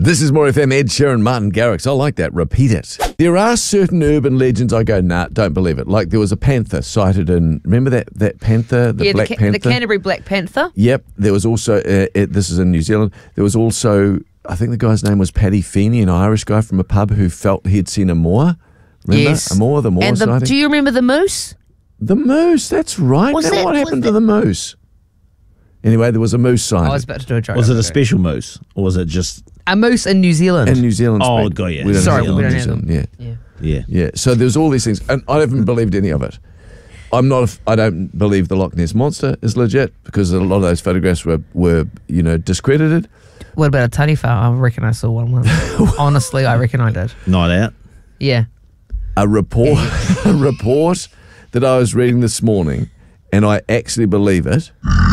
This is More FM, Ed Sheeran, Martin Garrix. I like that. Repeat it. There are certain urban legends I go, nah, don't believe it. Like there was a panther sighted in, remember that panther, the Black Panther? The Canterbury Black Panther. Yep. There was also, this is in New Zealand, there was also, I think the guy's name was Paddy Feeney, an Irish guy from a pub who felt he'd seen a moor. Remember? Yes. The moor sighting. Do you remember the moose? The moose, that's right. What happened to the moose? Anyway, there was a moose sighting. I was about to do a joke. Was it a special moose? Or was it just... A moose in New Zealand. In New Zealand. Oh, got you. We don't Sorry, have we don't New have Zealand. them. Yeah. So there's all these things, and I haven't believed any of it. I don't believe the Loch Ness Monster is legit because a lot of those photographs were discredited. What about a tariwha? I reckon I saw one once. Honestly, I reckon I did. Night out? Yeah. A report that I was reading this morning, and I actually believe it.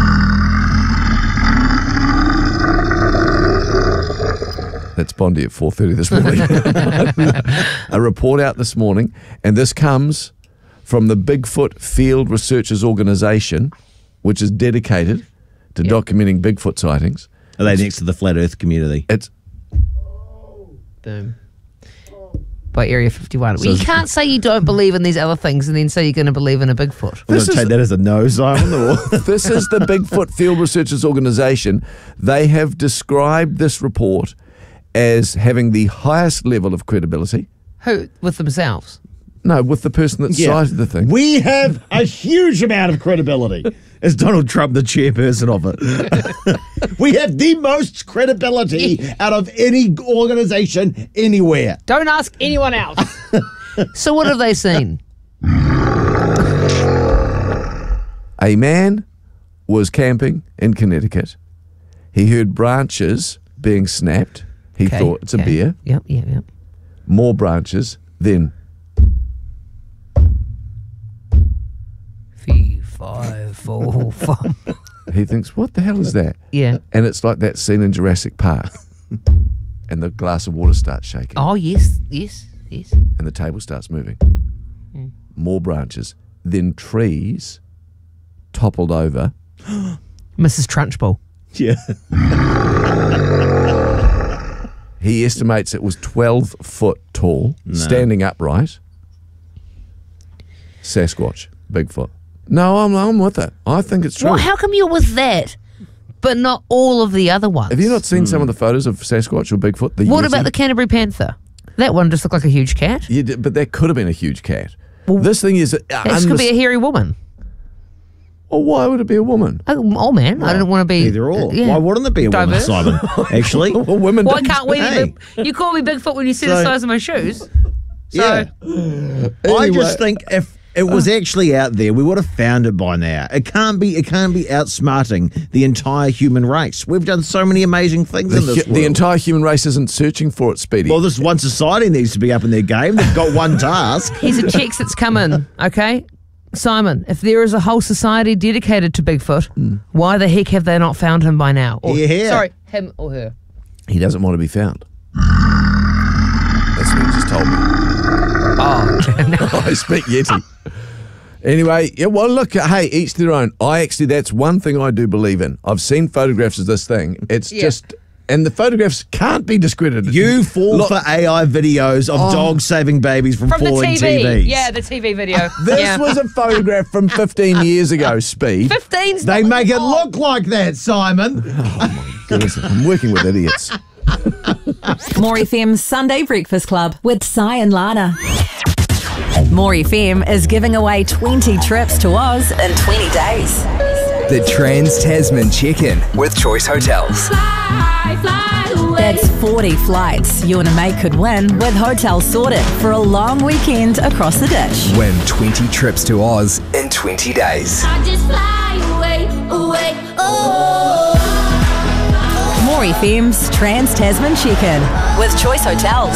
That's Bondi at 4:30 this morning. A report out this morning, and this comes from the Bigfoot Field Researchers Organisation, which is dedicated to documenting Bigfoot sightings. Are they next to the Flat Earth community? It's Boom. By Area 51. Well, you can't say you don't believe in these other things and then say you're going to believe in a Bigfoot. I'm going to take that as a no, Simon. This is the Bigfoot Field Researchers Organisation. They have described this report as having the highest level of credibility. Who? With themselves? No, with the person that cited the thing. We have a huge amount of credibility. Is Donald Trump the chairperson of it? We have the most credibility out of any organisation anywhere. Don't ask anyone else. So what have they seen? A man was camping in Connecticut. He heard branches being snapped. He thought it's a bear. Yep. More branches. Then 5, 4, 5. he thinks, what the hell is that? Yeah. And it's like that scene in Jurassic Park. And the glass of water starts shaking. Oh, yes. And the table starts moving. More branches. Then trees toppled over. Mrs. Trunchbull. Yeah. He estimates it was 12 foot tall, standing upright. Sasquatch, Bigfoot. No, I'm with it. I think it's true. Well, how come you're with that, but not all of the other ones? Have you not seen some of the photos of Sasquatch or Bigfoot? What about the Canterbury Panther? That one just looked like a huge cat. Yeah, but that could have been a huge cat. Well, this thing is... This could be a hairy woman. Well, why would it be a woman? Oh, man. I didn't want to be... Either or. Why wouldn't it be a woman, Simon? Actually. Well, women Why can't we... Hey. You call me Bigfoot when you see the size of my shoes. So, Yeah. I just think if it was actually out there, we would have found it by now. It can't be outsmarting the entire human race. We've done so many amazing things in this world. The entire human race isn't searching for it, Speedy. Well, this one society needs to be up in their game. They've got one task. here's a text that's come in, okay? Simon, if there is a whole society dedicated to Bigfoot, why the heck have they not found him by now? Or, Yeah. Sorry, him or her. He doesn't want to be found. That's what he just told me. I speak Yeti. Anyway, yeah, well, look, hey, each their own. That's one thing I do believe in. I've seen photographs of this thing. It's just, and the photographs can't be discredited. You fall for AI videos of dogs saving babies from falling the TV. TVs. Yeah, the TV video. This was a photograph from 15 years ago, Speed. 15's They not make it long. look like that, Simon. Goodness, I'm working with idiots. More FM's Sunday Breakfast Club with Si and Lana. More FM is giving away 20 trips to Oz in 20 days. The Trans-Tasman Check-In with Choice Hotels. That's 40 flights you and a mate could win with hotels sorted for a long weekend across the ditch. Win 20 trips to Oz in 20 days. More FM's Trans-Tasman Check-In with Choice Hotels.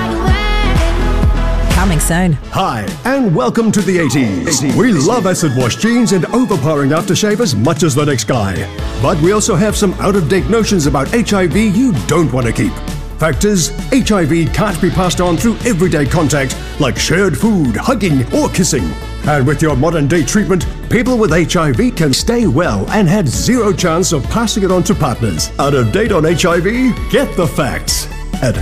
Coming soon. Hi, and welcome to the 80s. We love acid wash jeans and overpowering aftershave as much as the next guy. But we also have some out-of-date notions about HIV you don't want to keep. Fact is, HIV can't be passed on through everyday contact like shared food, hugging, or kissing. And with your modern-day treatment, people with HIV can stay well and had zero chance of passing it on to partners. Out of date on HIV? Get the facts. at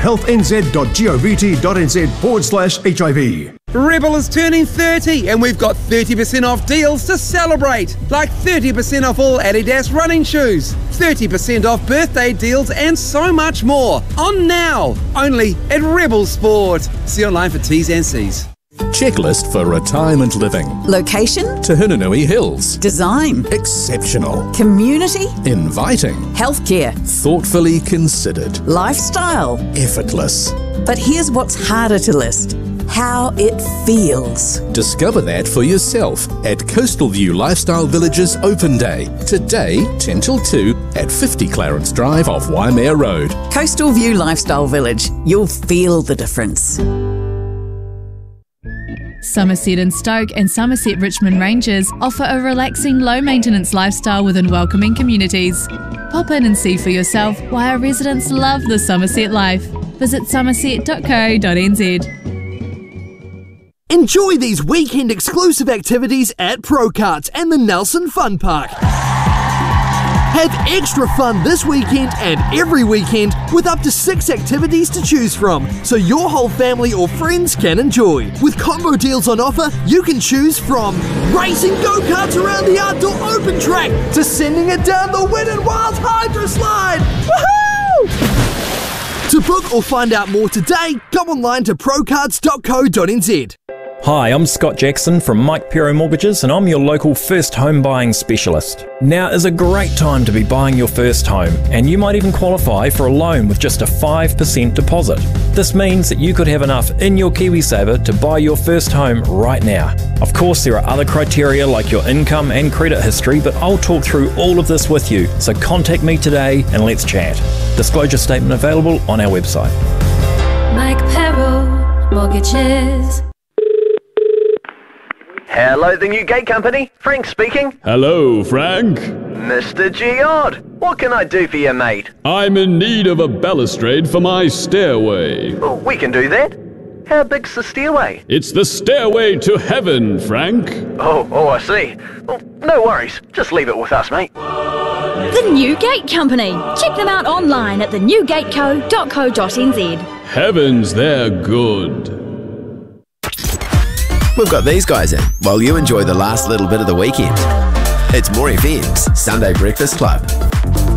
healthnz.govt.nz/HIV. Rebel is turning 30 and we've got 30% off deals to celebrate. Like 30% off all Adidas running shoes, 30% off birthday deals and so much more. On now, only at Rebel Sport. See online for T's and C's. Checklist for retirement living. Location? Tahunanui Hills. Design? Exceptional. Community? Inviting. Healthcare? Thoughtfully considered. Lifestyle? Effortless. But here's what's harder to list. How it feels. Discover that for yourself at Coastal View Lifestyle Village's Open Day. Today, 10 till 2 at 50 Clarence Drive off Waimea Road. Coastal View Lifestyle Village. You'll feel the difference. Somerset and Stoke and Somerset Richmond Rangers offer a relaxing, low-maintenance lifestyle within welcoming communities. Pop in and see for yourself why our residents love the Somerset life. Visit somerset.co.nz. Enjoy these weekend exclusive activities at Prokarts and the Nelson Fun Park. Have extra fun this weekend and every weekend with up to 6 activities to choose from, so your whole family or friends can enjoy. With combo deals on offer, you can choose from racing go-karts around the outdoor open track to sending it down the Wet n Wild Hydro Slide. Woohoo! To book or find out more today, go online to prokarts.co.nz. Hi, I'm Scott Jackson from Mike Pero Mortgages and I'm your local first home buying specialist. Now is a great time to be buying your first home and you might even qualify for a loan with just a 5% deposit. This means that you could have enough in your KiwiSaver to buy your first home right now. Of course, there are other criteria like your income and credit history, but I'll talk through all of this with you, so contact me today and let's chat. Disclosure statement available on our website. Mike Pero Mortgages. Hello, the New Gate Company. Frank speaking. Hello, Frank. Mr. Giard, what can I do for you, mate? I'm in need of a balustrade for my stairway. Well, we can do that. How big's the stairway? It's the stairway to heaven, Frank. Oh, I see. Well, no worries. Just leave it with us, mate. The New Gate Company. Check them out online at thenewgateco.co.nz. Heavens, they're good. We've got these guys in while you enjoy the last little bit of the weekend. It's More FM's Sunday Breakfast Club.